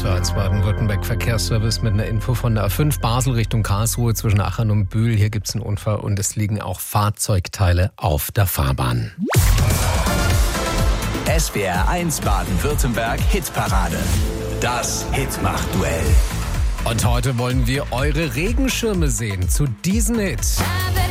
Das war jetzt Baden-Württemberg Verkehrsservice mit einer Info von der A5 Basel Richtung Karlsruhe zwischen Aachen und Bühl. Hier gibt es einen Unfall und es liegen auch Fahrzeugteile auf der Fahrbahn. SWR1 Baden-Württemberg Hitparade. Das Hitmach-Duell. Und heute wollen wir eure Regenschirme sehen zu diesem Hit.